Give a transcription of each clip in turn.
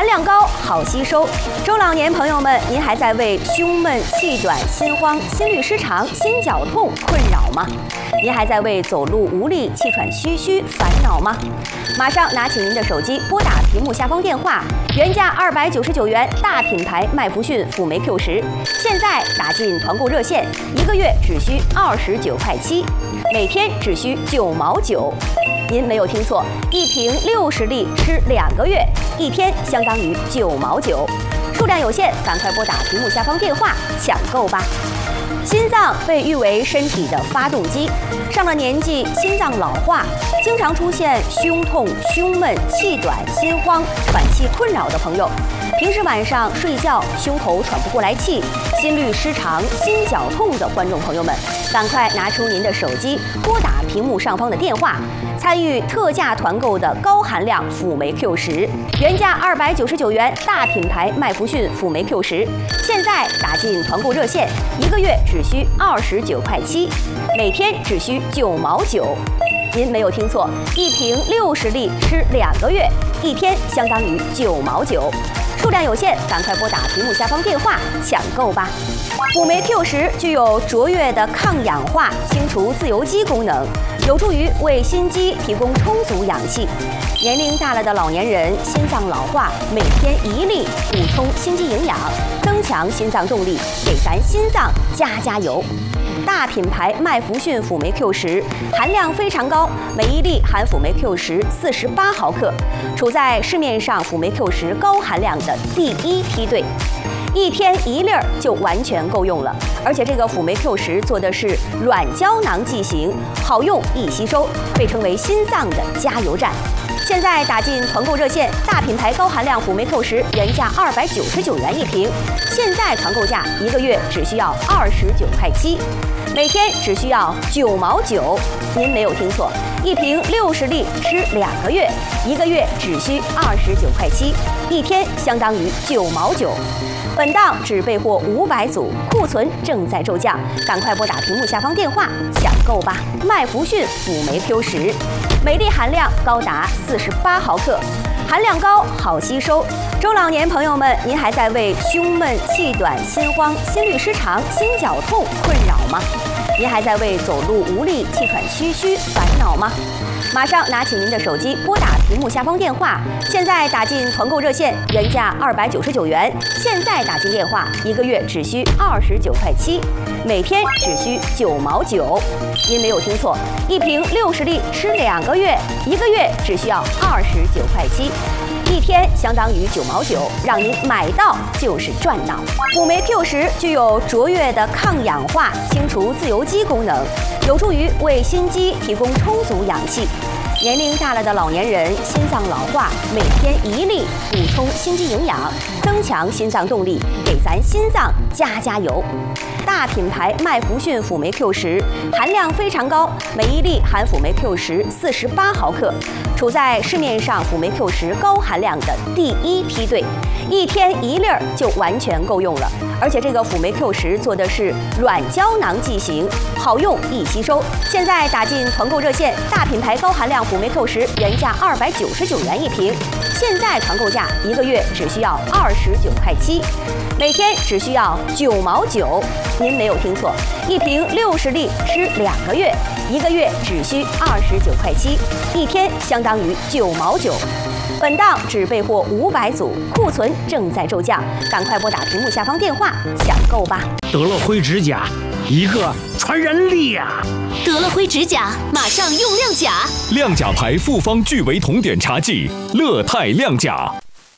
含量高，好吸收。中老年朋友们，您还在为胸闷、气短、心慌、心律失常、心绞痛困扰吗？您还在为走路无力、气喘吁吁烦恼吗？马上拿起您的手机，拨打屏幕下方电话，原价299元，大品牌麦弗逊辅酶 Q10，现在打进团购热线，1个月只需29块7，每天只需9毛9。您没有听错，一瓶60粒吃2个月，1天相当于9毛9。数量有限，赶快拨打屏幕下方电话抢购吧。心脏被誉为身体的发动机，上了年纪，心脏老化，经常出现胸痛、胸闷、气短、心慌、喘气困扰的朋友，平时晚上睡觉胸口喘不过来气、心律失常、心绞痛的观众朋友们，赶快拿出您的手机，拨打屏幕上方的电话，参与特价团购的高含量辅酶 Q10，原价299元，大品牌麦弗逊辅酶 Q10，现在打进团购热线，1个月只需29块7，每天只需9毛9。您没有听错，一瓶60粒吃2个月，1天相当于9毛9。数量有限，赶快拨打屏幕下方电话抢购吧。辅酶 Q10具有卓越的抗氧化、清除自由基功能，有助于为心肌提供充足氧气。年龄大了的老年人，心脏老化，每天1粒，补充心肌营养，增强心脏动力，给咱心脏加油。大品牌麦弗逊辅酶 Q10含量非常高，每1粒含辅酶 Q10 48毫克，处在市面上辅酶 Q10高含量的第1梯队。1天1粒就完全够用了，而且这个辅酶 Q10做的是软胶囊剂型，好用易吸收，被称为心脏的加油站。现在打进团购热线，大品牌高含量辅酶 Q10原价299元1瓶，现在团购价1个月只需要29块7，每天只需要9毛9。您没有听错，一瓶60粒吃2个月，1个月只需29块7，一天相当于9毛9。本档只备货500组，库存正在骤降，赶快拨打屏幕下方电话抢购吧。麦弗逊辅酶 Q10，每粒含量高达48毫克，含量高，好吸收。中老年朋友们，您还在为胸闷、气短、心慌、心律失常、心绞痛困扰吗？您还在为走路无力、气喘吁吁烦恼吗？马上拿起您的手机，拨打屏幕下方电话，现在打进团购热线，原价299元，现在打进电话1个月只需29块7，每天只需9毛9。您没有听错，一瓶60粒吃2个月，1个月只需要29块7。一天相当于9毛9，让您买到就是赚到。辅酶 Q10具有卓越的抗氧化、清除自由基功能，有助于为心肌提供充足氧气。年龄大了的老年人，心脏老化，每天1粒，补充心肌营养，增强心脏动力，给咱心脏加油。大品牌麦弗逊辅酶 Q10含量非常高，每1粒含辅酶 Q10 48毫克，处在市面上辅酶 Q10高含量的第1梯队。1天1粒就完全够用了，而且这个辅酶 Q10做的是软胶囊剂型，好用易吸收。现在打进团购热线，大品牌高含量辅酶 Q10原价299元1瓶，现在团购价1个月只需要29块7，每天只需要9毛9。您没有听错，一瓶60粒吃2个月，1个月只需29块7，一天相当于9毛9。本档只备货500组，库存正在骤降，赶快拨打屏幕下方电话抢购吧。 德乐辉指甲，一个传染力啊！ 德乐辉指甲，马上用亮甲。 亮甲牌复方聚维酮碘茶剂，乐泰亮甲。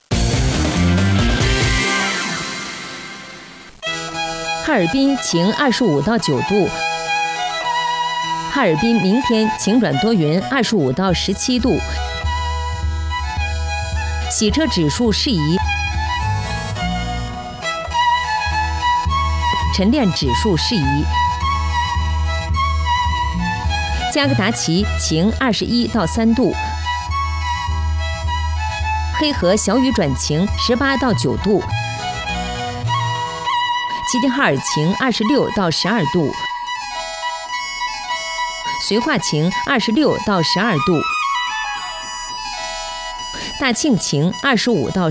哈尔滨晴25到9度，哈尔滨明天晴转多云，25到17度。洗车指数适宜，晨练指数适宜。加格达奇晴21到3度，黑河小雨转晴18到9度。齐齐哈尔晴26到12度，绥化晴26到12度，大庆晴25到